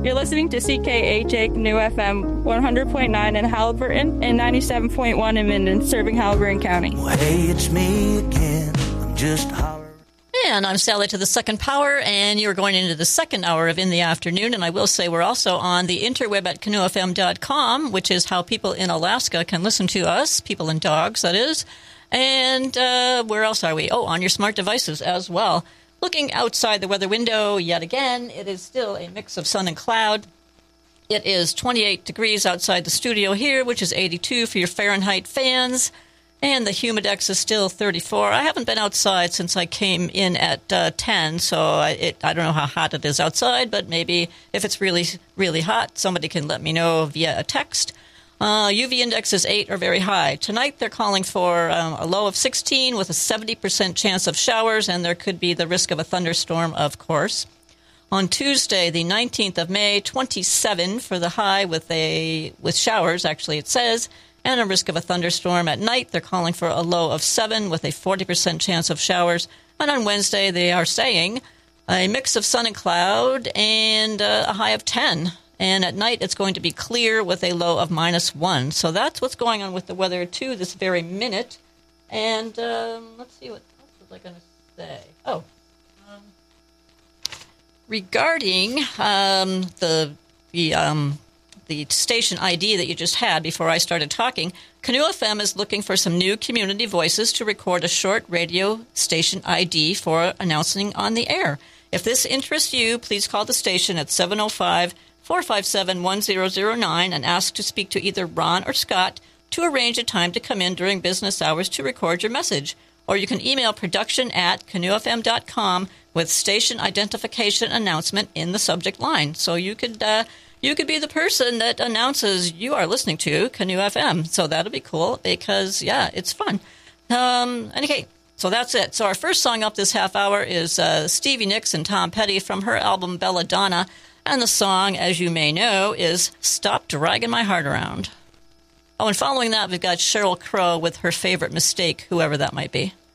You're listening to CKHA Canoe FM 100.9 in Haliburton and 97.1 in Minden, serving Haliburton County. Well, hey, it's me again. I'm just hollering. And I'm Sally to the Second Power, and you're going into the second hour of In the Afternoon. And I will say we're also on the interweb at canoefm.com, which is how people in Alaska can listen to us, people and dogs, that is. And where else are we? Oh, on your smart devices as well. Looking outside the weather window yet again, it is still a mix of sun and cloud. It is 28 degrees outside the studio here, which is 82 for your Fahrenheit fans. And the humidex is still 34. I haven't been outside since I came in at 10, so I don't know how hot it is outside, but maybe if it's really, really hot, somebody can let me know via a text. UV index is 8 or very high. Tonight they're calling for a low of 16 with a 70% chance of showers, and there could be the risk of a thunderstorm, of course. On Tuesday, the 19th of May, 27 for the high with showers, actually it says, and a risk of a thunderstorm. At night, they're calling for a low of 7 with a 40% chance of showers. And on Wednesday, they are saying a mix of sun and cloud and a high of 10. And at night, it's going to be clear with a low of -1. So that's what's going on with the weather, too, this very minute. And let's see, what else was I going to say? Oh, regarding the station ID that you just had before I started talking, Canoe FM is looking for some new community voices to record a short radio station ID for announcing on the air. If this interests you, please call the station at 705-457-1009 and ask to speak to either Ron or Scott to arrange a time to come in during business hours to record your message. Or you can email production@canoefm.com with station identification announcement in the subject line. So you could be the person that announces you are listening to Canoe FM. So that'll be cool because, yeah, it's fun. Okay, so that's it. So our first song up this half hour is Stevie Nicks and Tom Petty from her album Belladonna. And the song, as you may know, is Stop Dragging My Heart Around. Oh, and following that, we've got Sheryl Crow with her favorite mistake, whoever that might be.